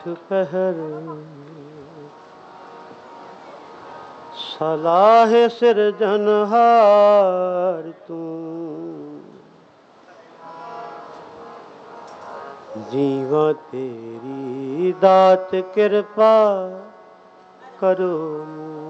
आठ पहर सलाह सिरजनहार तू जीवा तेरी दात कृपा करो